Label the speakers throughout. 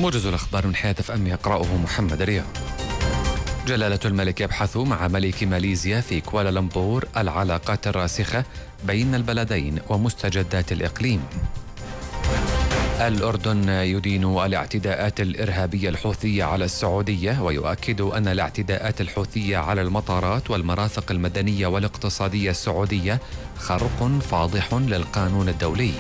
Speaker 1: موجز الأخبار من حياة FM يقرأه محمد رياض. جلالة الملك يبحث مع ملك ماليزيا في كوالالمبور العلاقات الراسخة بين البلدين ومستجدات الإقليم. الأردن يدين الاعتداءات الإرهابية الحوثية على السعودية، ويؤكد أن الاعتداءات الحوثية على المطارات والمرافق المدنية والاقتصادية السعودية خرق فاضح للقانون الدولي.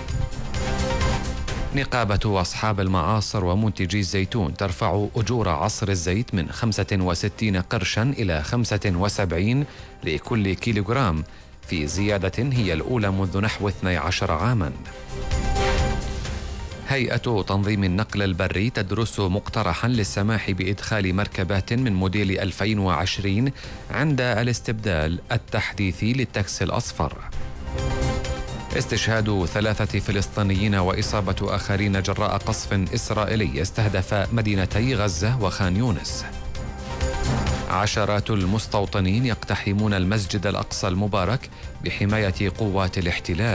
Speaker 1: نقابة أصحاب المعاصر ومنتجي الزيتون ترفع أجور عصر الزيت من 65 قرشا إلى 75 لكل كيلوغرام، في زيادة هي الأولى منذ نحو 12 عاما. هيئة تنظيم النقل البري تدرس مقترحا للسماح بإدخال مركبات من موديل 2020 عند الاستبدال التحديثي للتاكسي الأصفر. استشهاد 3 فلسطينيين وإصابة آخرين جراء قصف إسرائيلي استهدف مدينتي غزة وخان يونس. عشرات المستوطنين يقتحمون المسجد الأقصى المبارك بحماية قوات الاحتلال.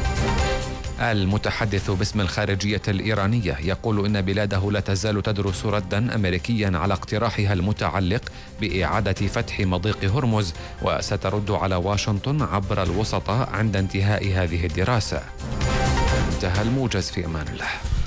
Speaker 1: المتحدث باسم الخارجية الإيرانية يقول إن بلاده لا تزال تدرس ردا أمريكيا على اقتراحها المتعلق بإعادة فتح مضيق هرمز، وسترد على واشنطن عبر الوسطاء عند انتهاء هذه الدراسة. انتهى الموجز، في أمان الله.